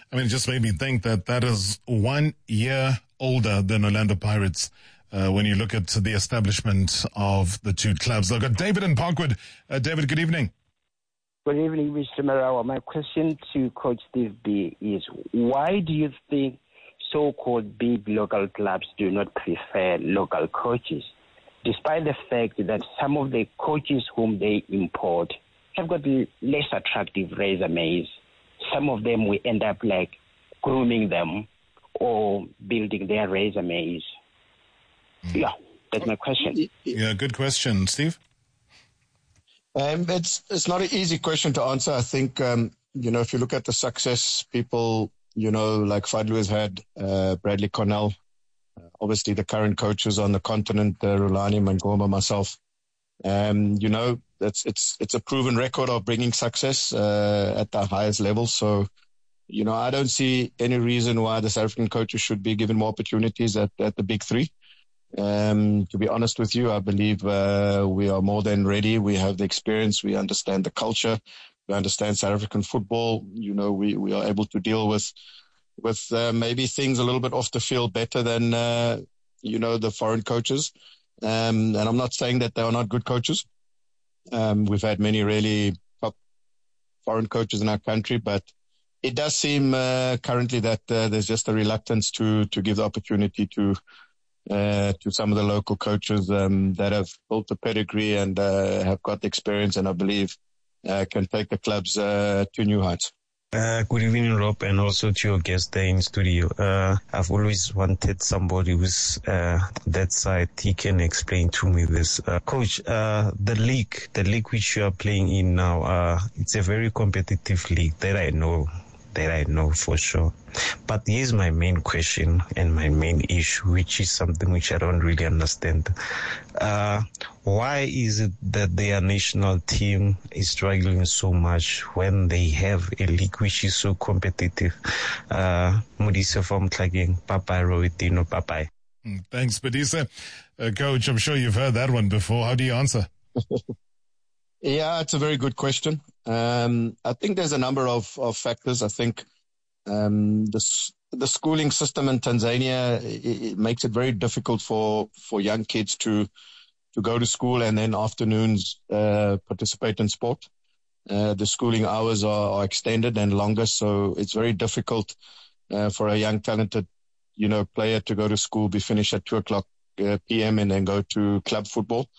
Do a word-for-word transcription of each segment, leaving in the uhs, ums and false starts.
I mean, it just made me think that that is one year older than Orlando Pirates. Uh, when you look at the establishment of the two clubs. I've got David in Parkwood. Uh, David, good evening. Good evening, Mister Marawa. My question to Coach Steve B is, why do you think so-called big local clubs do not prefer local coaches, despite the fact that some of the coaches whom they import have got less attractive resumes? Some of them will end up like grooming them or building their resumes. Yeah, that's my question. Yeah, good question. Steve? Um, it's it's not an easy question to answer. I think, um, you know, if you look at the success people, you know, like Fadlu has had, uh, Bradley Cornell, uh, obviously the current coaches on the continent, uh, Rulani, Mangoma, myself, um, you know, it's, it's, it's a proven record of bringing success uh, at the highest level. So, you know, I don't see any reason why the South African coaches should be given more opportunities at, at the big three. Um, to be honest with you, I believe uh, we are more than ready. We have the experience. We understand the culture. We understand South African football. You know, we, we are able to deal with with uh, maybe things a little bit off the field better than, uh, you know, the foreign coaches. Um, and I'm not saying that they are not good coaches. Um, we've had many really top foreign coaches in our country, but it does seem uh, currently that uh, there's just a reluctance to to give the opportunity to Uh, to some of the local coaches um, that have built the pedigree and uh, have got the experience, and I believe uh, can take the clubs uh, to new heights. Uh, good evening, Rob, and also to your guest there in studio. Uh, I've always wanted somebody who's uh, that side. He can explain to me this. Uh, Coach, uh, the league, the league which you are playing in now, uh, it's a very competitive league that I know. That I know for sure. But here's my main question and my main issue, which is something which I don't really understand. Uh, why is it that their national team is struggling so much when they have a league which is so competitive? Uh, Modise from Tlageng, Papai Roitino, Papai. Thanks, Modise. Uh, Coach, I'm sure you've heard that one before. How do you answer? Yeah, it's a very good question. Um, I think there's a number of, of factors. I think um, the the schooling system in Tanzania it, it makes it very difficult for, for young kids to to go to school and then afternoons uh, participate in sport. Uh, the schooling hours are, are extended and longer, so it's very difficult uh, for a young talented, you know, player to go to school, be finished at two o'clock uh, p m and then go to club football.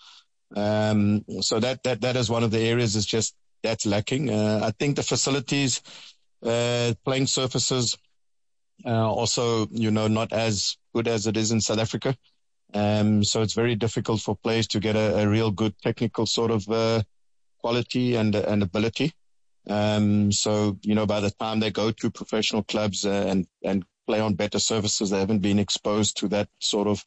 Um, so that, that, that is one of the areas is just, that's lacking. Uh, I think the facilities, uh, playing surfaces, uh, also, you know, not as good as it is in South Africa. Um, so it's very difficult for players to get a, a real good technical sort of, uh, quality and, and ability. Um, so, you know, by the time they go to professional clubs uh, and, and play on better surfaces, they haven't been exposed to that sort of,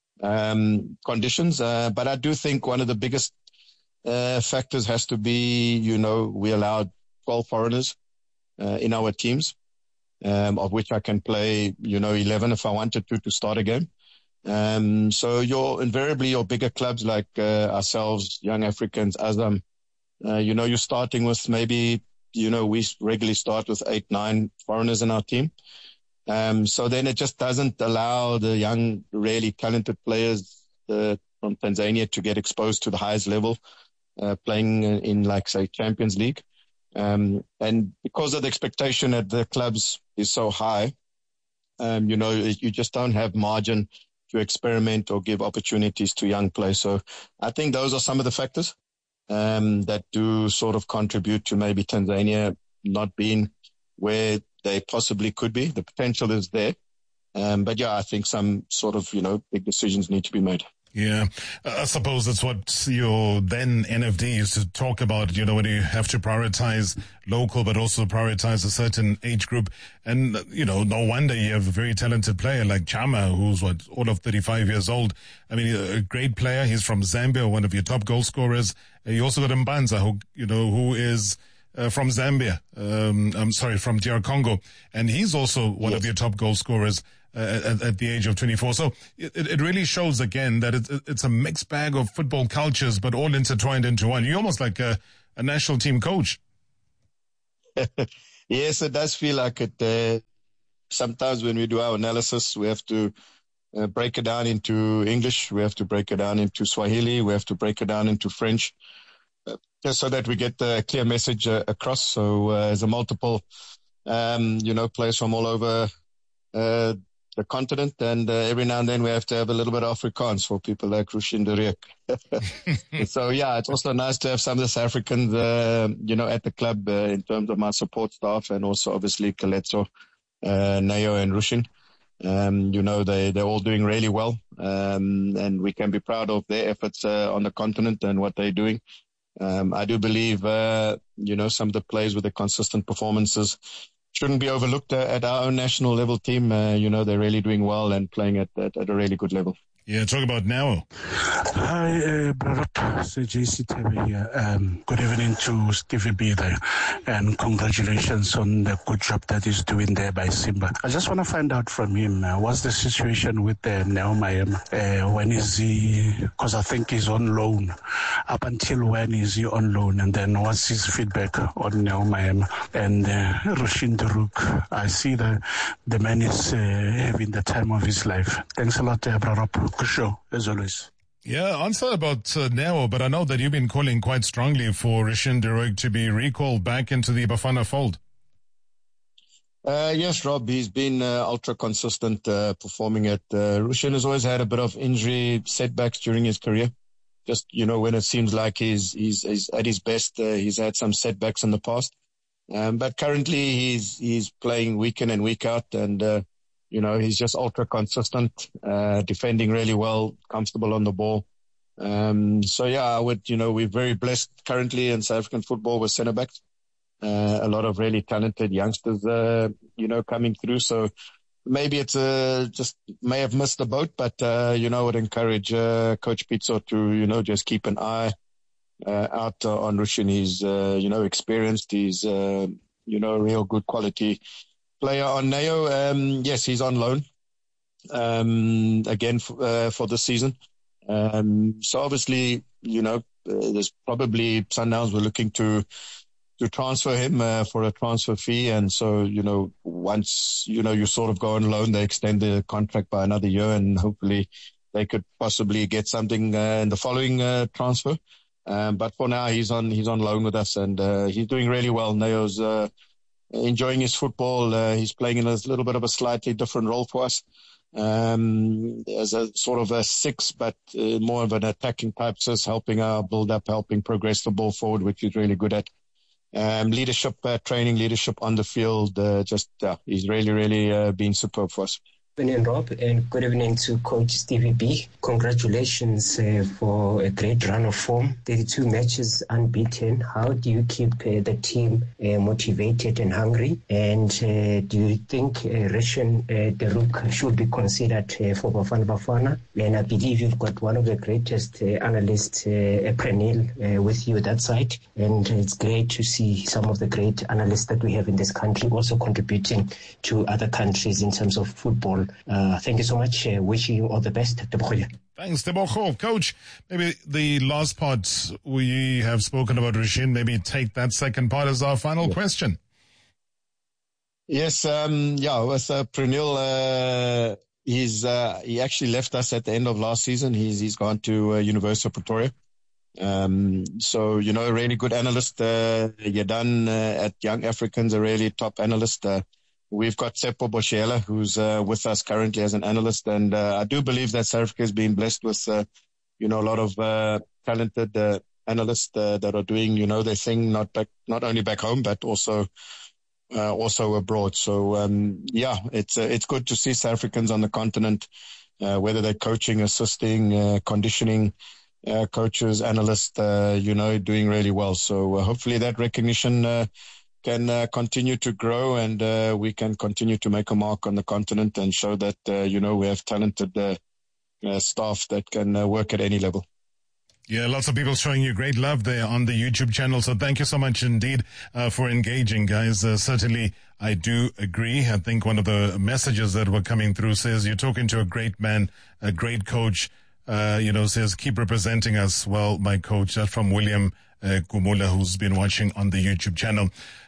um, conditions. Uh, but I do think one of the biggest, uh, factors has to be, you know, we allowed twelve foreigners, uh, in our teams, um, of which I can play, you know, eleven if I wanted to, to start a game. Um, so your, invariably your bigger clubs like, uh, ourselves, Young Africans, Azam, uh, you know, you're starting with maybe, you know, we regularly start with eight, nine foreigners in our team. Um, so then it just doesn't allow the young, really talented players uh, from Tanzania to get exposed to the highest level, uh, playing in, in, like, say, Champions League. Um, and because of the expectation at the clubs is so high, um, you know, you just don't have margin to experiment or give opportunities to young players. So I think those are some of the factors um, that do sort of contribute to maybe Tanzania not being where they possibly could be. The potential is there. Um, but yeah, I think some sort of, you know, big decisions need to be made. Yeah, I suppose that's what your then N F D used to talk about, you know, when you have to prioritize local, but also prioritize a certain age group. And, you know, no wonder you have a very talented player like Chama, who's what, all of thirty-five years old. I mean, a great player. He's from Zambia, one of your top goal scorers. You also got Mbanza, who, you know, who is uh, from Zambia. Um, I'm sorry, from D R Congo. And he's also one yes. of your top goal scorers. Uh, at, at the age of twenty-four. So it, it really shows again that it, it's a mixed bag of football cultures, but all intertwined into one. You're almost like a, a national team coach. Yes, it does feel like it. Uh, sometimes when we do our analysis, we have to uh, break it down into English. We have to break it down into Swahili. We have to break it down into French, uh, just so that we get the clear message uh, across. So uh, there's a multiple, um, you know, players from all over uh, the continent, and uh, every now and then we have to have a little bit of Afrikaans for people like Rushin de Reuck. So yeah, it's also nice to have some of the South Africans, uh, you know, at the club uh, in terms of my support staff, and also obviously Kaletso, uh, Nayo and Rushin. Um, you know, they, they're all doing really well, um, and we can be proud of their efforts uh, on the continent and what they're doing. Um, I do believe, uh, you know, some of the players with the consistent performances shouldn't be overlooked uh, at our own national level team. Uh, you know, they're really doing well and playing at, at, at a really good level. Yeah, talk about now. Hi, uh, brother, Sir J C Tebe here. Um, good evening to Stevie B there, and congratulations on the good job that he's doing there by Simba. I just want to find out from him, uh, what's the situation with uh, Neo Maema? Uh, when is he, because I think he's on loan. Up until when is he on loan? And then what's his feedback on Neo Maema? And uh, Rushin de Reuck, I see that the man is uh, having the time of his life. Thanks a lot, uh, brother. Good show, as always. Yeah, answer about uh, Neo, but I know that you've been calling quite strongly for Rushin de Reuck to be recalled back into the Bafana fold. Uh, yes, Rob, he's been uh, ultra consistent uh, performing it. Uh, Rushin has always had a bit of injury setbacks during his career. Just, you know, when it seems like he's, he's, he's at his best, uh, he's had some setbacks in the past. Um, but currently he's, he's playing week in and week out, and, uh, you know, he's just ultra consistent, uh, defending really well, comfortable on the ball. Um, so yeah, I would, you know, we're very blessed currently in South African football with centre backs. Uh, a lot of really talented youngsters, uh, you know, coming through. So maybe it's, uh, just may have missed the boat, but, uh, you know, I would encourage, uh, Coach Pitso to, you know, just keep an eye, uh, out uh, on Rushin. He's, uh, you know, experienced. He's, uh, you know, real good quality player. On Neo, um, yes, he's on loan, um, again, f- uh, for this season. Um, so obviously, you know, uh, there's probably Sundowns were looking to, to transfer him, uh, for a transfer fee. And so, you know, once, you know, you sort of go on loan, they extend the contract by another year, and hopefully they could possibly get something, uh, in the following, uh, transfer. Um, but for now, he's on, he's on loan with us, and, uh, he's doing really well. Neo's, uh, enjoying his football. Uh, he's playing in a little bit of a slightly different role for us, um, as a sort of a six, but uh, more of an attacking type, just helping our build up, helping progress the ball forward, which he's really good at. Um, leadership, uh, training, leadership on the field, uh, just, uh, he's really, really, uh, been superb for us. Good evening, Rob, and good evening to Coach Stevie B. Congratulations uh, for a great run of form. thirty-two matches unbeaten. How do you keep uh, the team uh, motivated and hungry? And uh, do you think uh, Rushin uh, de Reuck should be considered uh, for Bafana Bafana? And I believe you've got one of the greatest uh, analysts, uh, Prenil, uh, with you that side. And it's great to see some of the great analysts that we have in this country also contributing to other countries in terms of football. Uh, thank you so much. Uh, wishing you all the best. Thanks, Tebogo. Coach, maybe the last part we have spoken about Rushin, maybe take that second part as our final yeah. question. Yes, um, yeah, with uh, Prenil, uh, he's, uh, he actually left us at the end of last season. He's, he's gone to uh, University of Pretoria. Um, so, you know, a really good analyst, uh, Yadan uh, at Young Africans, a really top analyst. Uh, We've got Seppo Boshela, who's uh, with us currently as an analyst, and uh, I do believe that South Africa has been blessed with, uh, you know, a lot of uh, talented uh, analysts uh, that are doing, you know, their thing, not back, not only back home, but also uh, also abroad. So, um, yeah, it's uh, it's good to see South Africans on the continent, uh, whether they're coaching, assisting, uh, conditioning, uh, coaches, analysts, uh, you know, doing really well. So uh, hopefully that recognition uh, can uh, continue to grow, and uh, we can continue to make a mark on the continent and show that, uh, you know, we have talented uh, uh, staff that can uh, work at any level. Yeah, lots of people showing you great love there on the YouTube channel. So thank you so much indeed uh, for engaging, guys. Uh, certainly, I do agree. I think one of the messages that were coming through says you're talking to a great man, a great coach. Uh, you know, says keep representing us well, my coach. That's from William uh, Kumula, who's been watching on the YouTube channel.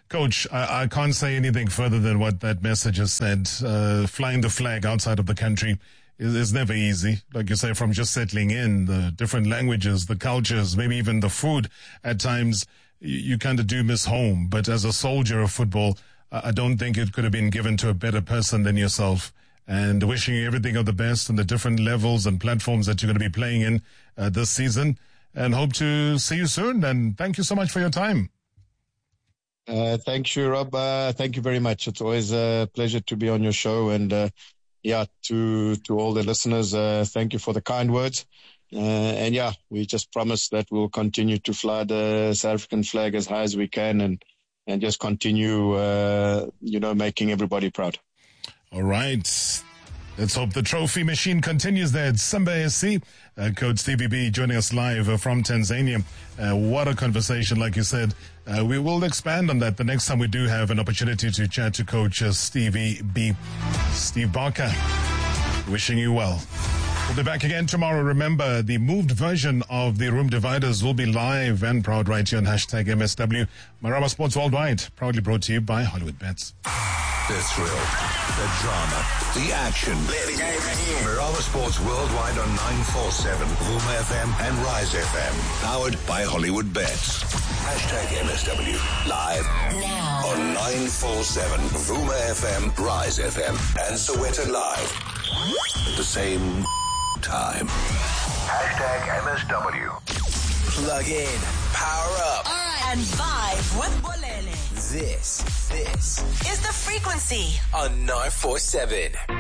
Coach, I, I can't say anything further than what that message has said. Uh, flying the flag outside of the country is, is never easy. Like you say, from just settling in, the different languages, the cultures, maybe even the food. At times, you, you kind of do miss home. But as a soldier of football, I, I don't think it could have been given to a better person than yourself. And wishing you everything of the best on the different levels and platforms that you're going to be playing in uh, this season. And hope to see you soon. And thank you so much for your time. Uh, thank you, Rob. Uh, thank you very much. It's always a pleasure to be on your show. And, uh, yeah, to, to all the listeners, uh, thank you for the kind words. Uh, and yeah, we just promise that we'll continue to fly the South African flag as high as we can and, and just continue, uh, you know, making everybody proud. All right. Let's hope the trophy machine continues there at Simba S C. Uh, Coach Stevie B joining us live uh, from Tanzania. Uh, what a conversation, like you said. Uh, we will expand on that the next time we do have an opportunity to chat to Coach uh, Stevie B. Steve Barker, wishing you well. We'll be back again tomorrow. Remember, the moved version of the Room Dividers will be live and proud right here on hashtag M S W. Marama Sports Worldwide, proudly brought to you by Hollywood Bets. The thrill, the drama, the action. Let the game begin. Marama Sports Worldwide on nine forty-seven, Vuma F M and Rise F M. Powered by Hollywood Bets. Hashtag M S W. Live now on nine forty-seven, Vuma F M, Rise F M, and Soweto Live. At the same time. Hashtag M S W. Plug in, power up, and vibe with Bolele. This, this is The Frequency on nine forty-seven.